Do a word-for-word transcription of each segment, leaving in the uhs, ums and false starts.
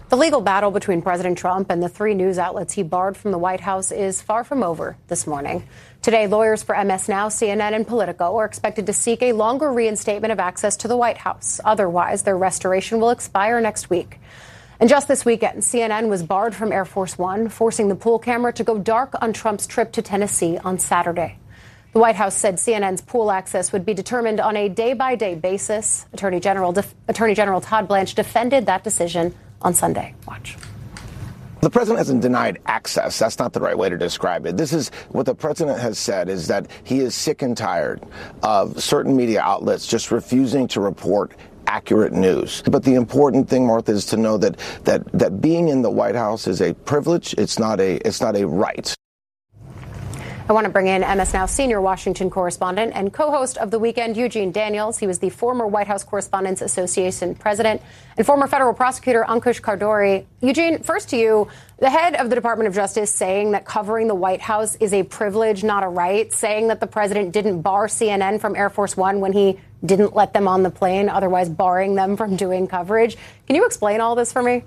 The legal battle between President Trump and the three news outlets he barred from the White House is far from over this morning. Today, lawyers for M S Now, C N N, and Politico are expected to seek a longer reinstatement of access to the White House. Otherwise, their restoration will expire next week. And just this weekend, C N N was barred from Air Force One, forcing the pool camera to go dark on Trump's trip to Tennessee on Saturday. The White House said C N N's pool access would be determined on a day-by-day basis. Attorney General, Def- Attorney General Todd Blanche defended that decision on Sunday. Watch. The president hasn't denied access. That's not the right way to describe it. This is what the president has said, is that he is sick and tired of certain media outlets just refusing to report accurate news. But the important thing, Martha, is to know that that that being in the White House is a privilege. It's not a it's not a right. I want to bring in M S Now senior Washington correspondent and co-host of The Weekend, Eugene Daniels. He was the former White House Correspondents Association president and former federal prosecutor Ankush Khardori. Eugene, first to you, the head of the Department of Justice saying that covering the White House is a privilege, not a right, saying that the president didn't bar C N N from Air Force One when he didn't let them on the plane, otherwise barring them from doing coverage. Can you explain all this for me?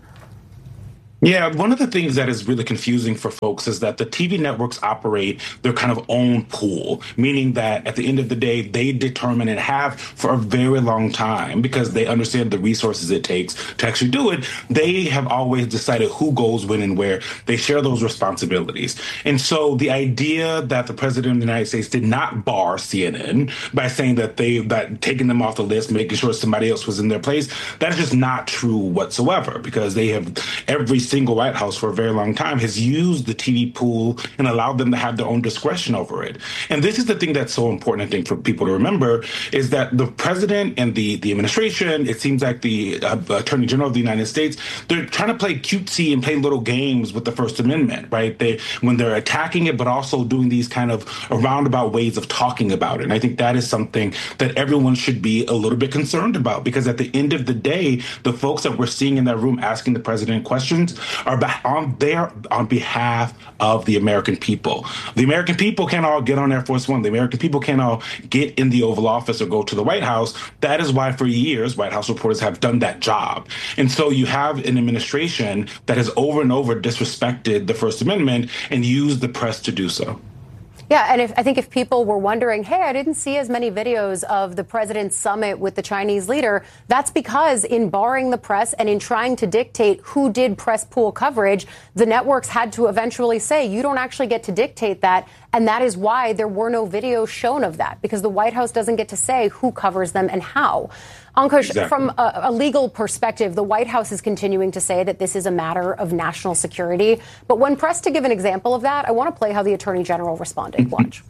Yeah, one of the things that is really confusing for folks is that the T V networks operate their kind of own pool, meaning that at the end of the day, they determine and have for a very long time, because they understand the resources it takes to actually do it. They have always decided who goes when and where. They share those responsibilities. And so the idea that the president of the United States did not bar C N N by saying that they that taking them off the list, making sure somebody else was in their place, that is just not true whatsoever, because they have every single White House for a very long time has used the T V pool and allowed them to have their own discretion over it. And this is the thing that's so important, I think, for people to remember, is that the president and the, the administration, it seems like the uh, Attorney General of the United States, they're trying to play cutesy and play little games with the First Amendment, right? They when they're attacking it, but also doing these kind of roundabout ways of talking about it. And I think that is something that everyone should be a little bit concerned about, because at the end of the day, the folks that we're seeing in that room asking the president questions are on there on behalf of the American people. The American people can't all get on Air Force One. The American people can't all get in the Oval Office or go to the White House. That is why for years, White House reporters have done that job. And so you have an administration that has over and over disrespected the First Amendment and used the press to do so. Yeah, and if, I think if people were wondering, hey, I didn't see as many videos of the president's summit with the Chinese leader, that's because in barring the press and in trying to dictate who did press pool coverage, the networks had to eventually say, you don't actually get to dictate that. And that is why there were no videos shown of that, because the White House doesn't get to say who covers them and how. Ankush, exactly. From a, a legal perspective, the White House is continuing to say that this is a matter of national security. But when pressed to give an example of that, I want to play how the Attorney General responded. Watch.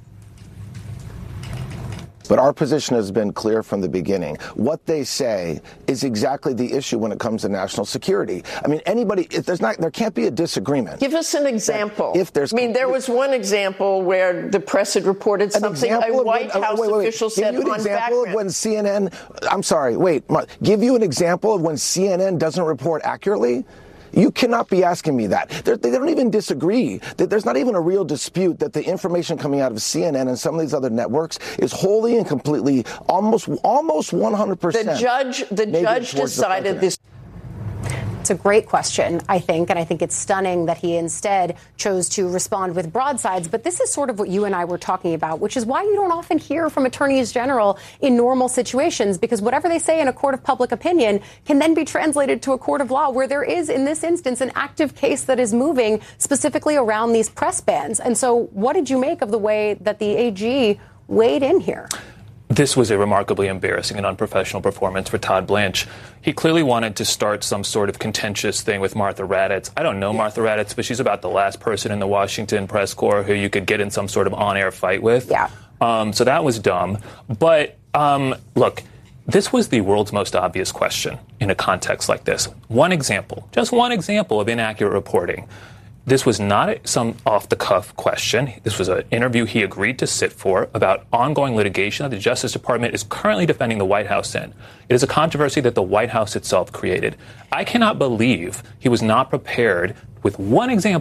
But our position has been clear from the beginning. What they say is exactly the issue when it comes to national security. I mean, anybody, if there's not, there can't be a disagreement. Give us an example. If there's, I mean, there was one example where the press had reported something a White when, House wait, wait, wait. official give said you an on example background. of when C N N, I'm sorry, wait, give you an example of when C N N doesn't report accurately? You cannot be asking me that. They're, they don't even disagree. There's not even a real dispute that the information coming out of C N N and some of these other networks is wholly and completely, almost almost one hundred percent. The judge, the judge decided this. It's a great question, I think, and I think it's stunning that he instead chose to respond with broadsides. But this is sort of what you and I were talking about, which is why you don't often hear from attorneys general in normal situations, because whatever they say in a court of public opinion can then be translated to a court of law, where there is, in this instance, an active case that is moving specifically around these press bans. And so what did you make of the way that the A G weighed in here? This was a remarkably embarrassing and unprofessional performance for Todd Blanche. He clearly wanted to start some sort of contentious thing with Martha Raddatz. I don't know Martha Raddatz, but she's about the last person in the Washington press corps who you could get in some sort of on-air fight with. Yeah. Um, so that was dumb. But um, look, this was the world's most obvious question in a context like this. One example, just one example of inaccurate reporting. This was not some off-the-cuff question. This was an interview he agreed to sit for about ongoing litigation that the Justice Department is currently defending the White House in. It is a controversy that the White House itself created. I cannot believe he was not prepared with one example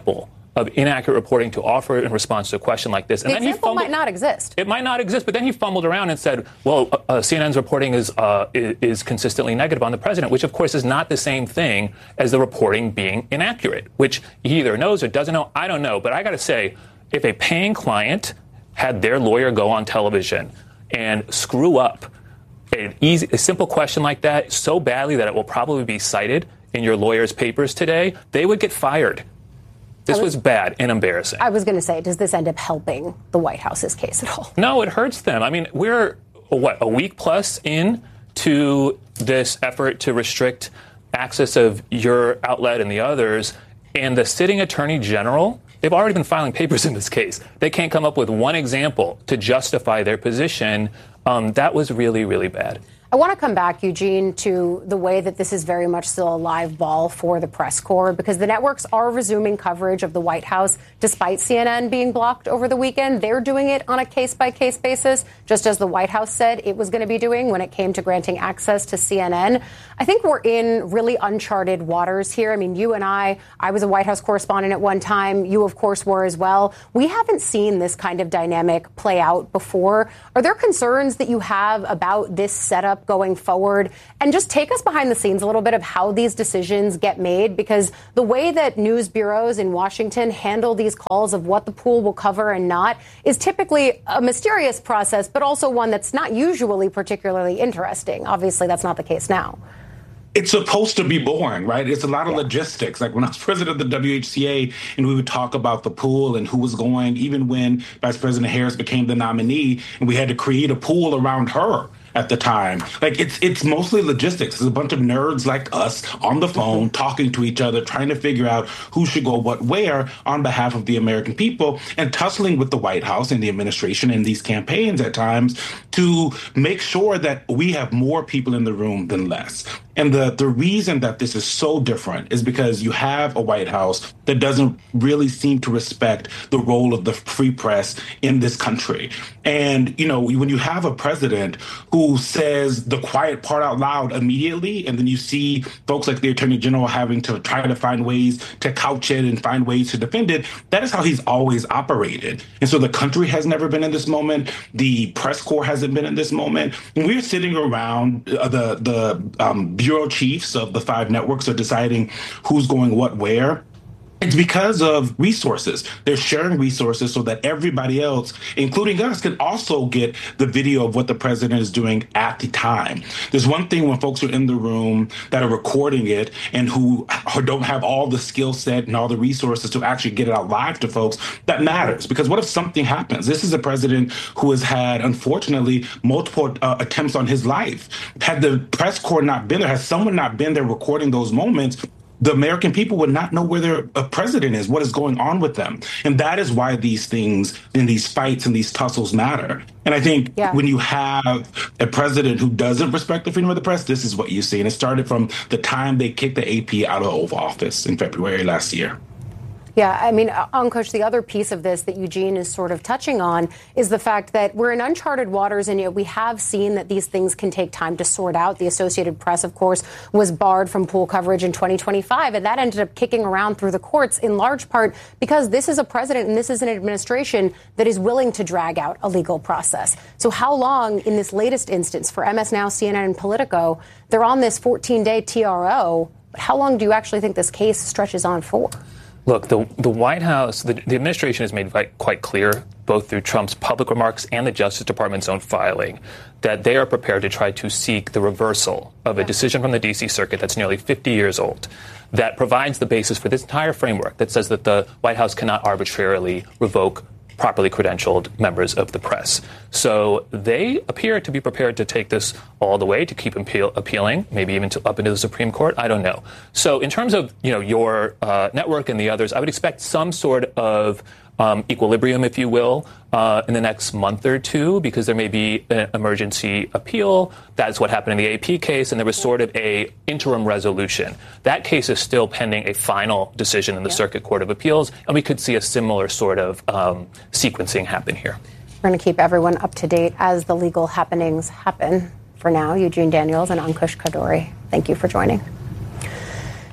of inaccurate reporting to offer in response to a question like this. And the then example he fumbled, might not exist. It might not exist, but then he fumbled around and said, well, uh, uh, C N N's reporting is, uh, is consistently negative on the president, which, of course, is not the same thing as the reporting being inaccurate, which he either knows or doesn't know. I don't know. But I got to say, if a paying client had their lawyer go on television and screw up an easy, a simple question like that so badly that it will probably be cited in your lawyer's papers today, they would get fired. This was, was bad and embarrassing. I was going to say, does this end up helping the White House's case at all? No, it hurts them. I mean, we're, what, a week plus in to this effort to restrict access of your outlet and the others, and the sitting attorney general, they've already been filing papers in this case. They can't come up with one example to justify their position. Um, that was really, really bad. I want to come back, Eugene, to the way that this is very much still a live ball for the press corps, because the networks are resuming coverage of the White House despite C N N being blocked over the weekend. They're doing it on a case-by-case basis, just as the White House said it was going to be doing when it came to granting access to C N N. I think we're in really uncharted waters here. I mean, you and I, I was a White House correspondent at one time. You, of course, were as well. We haven't seen this kind of dynamic play out before. Are there concerns that you have about this setup going forward? And just take us behind the scenes a little bit of how these decisions get made, because the way that news bureaus in Washington handle these calls of what the pool will cover and not is typically a mysterious process, but also one that's not usually particularly interesting. Obviously, that's not the case now. It's supposed to be boring, right? It's a lot of yeah. logistics. Like when I was president of the W H C A and we would talk about the pool and who was going, even when Vice President Harris became the nominee and we had to create a pool around her at the time. Like it's it's mostly logistics. It's a bunch of nerds like us on the phone mm-hmm. talking to each other, trying to figure out who should go what where on behalf of the American people, and tussling with the White House and the administration and these campaigns at times to make sure that we have more people in the room than less. And the, the reason that this is so different is because you have a White House that doesn't really seem to respect the role of the free press in this country. And, you know, when you have a president who says the quiet part out loud immediately, and then you see folks like the Attorney General having to try to find ways to couch it and find ways to defend it, that is how he's always operated. And so the country has never been in this moment. The press corps hasn't been in this moment. And we're sitting around uh, the, the um, bureau chiefs of the five networks are deciding who's going what where. It's because of resources. They're sharing resources so that everybody else, including us, can also get the video of what the president is doing at the time. There's one thing when folks are in the room that are recording it and who don't have all the skill set and all the resources to actually get it out live to folks. That matters, because what if something happens? This is a president who has had, unfortunately, multiple uh, attempts on his life. Had the press corps not been there, had someone not been there recording those moments, the American people would not know where their uh, president is, what is going on with them. And that is why these things and these fights and these tussles matter. And I think yeah. when you have a president who doesn't respect the freedom of the press, this is what you see. And it started from the time they kicked the A P out of the Oval Office in February last year. Yeah, I mean, Ankush, the other piece of this that Eugene is sort of touching on is the fact that we're in uncharted waters, and yet we have seen that these things can take time to sort out. The Associated Press, of course, was barred from pool coverage in twenty twenty-five, and that ended up kicking around through the courts in large part because this is a president and this is an administration that is willing to drag out a legal process. So how long in this latest instance for M S Now, C N N, and Politico, they're on this fourteen-day T R O, but how long do you actually think this case stretches on for? Look, the the White House, the, the administration has made quite, quite clear, both through Trump's public remarks and the Justice Department's own filing, that they are prepared to try to seek the reversal of a decision from the D C Circuit that's nearly fifty years old, that provides the basis for this entire framework that says that the White House cannot arbitrarily revoke properly credentialed members of the press. So they appear to be prepared to take this all the way, to keep appeal, appealing, maybe even to, up into the Supreme Court. I don't know. So in terms of, you know, your uh, network and the others, I would expect some sort of Um, equilibrium, if you will, uh, in the next month or two, because there may be an emergency appeal. That's what happened in the A P case, and there was sort of a interim resolution. That case is still pending a final decision in the yeah. Circuit Court of Appeals, and we could see a similar sort of um, sequencing happen here. We're going to keep everyone up to date as the legal happenings happen. For now, Eugene Daniels and Ankush Khardori, thank you for joining.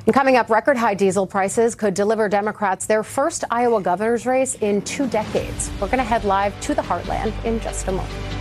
And coming up, record high diesel prices could deliver Democrats their first Iowa governor's race in two decades. We're going to head live to the heartland in just a moment.